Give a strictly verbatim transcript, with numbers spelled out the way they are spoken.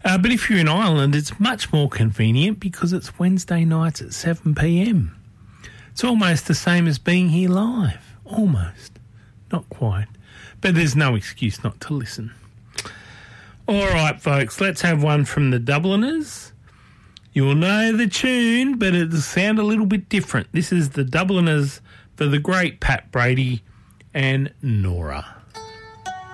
Uh, but if you're in Ireland, it's much more convenient because it's Wednesday nights at seven p m. It's almost the same as being here live. Almost. Not quite. But there's no excuse not to listen. All right, folks, let's have one from the Dubliners. You'll know the tune, but it'll sound a little bit different. This is the Dubliners for the great Pat Brady and Nora.